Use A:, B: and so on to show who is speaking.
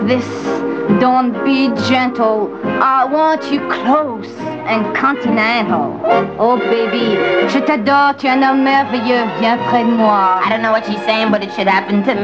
A: This, don't be gentle. I want you close and continental. Oh baby, je t'adore, tu es un homme merveilleux, viens près de moi.
B: I don't know what she's saying, but it should happen to me.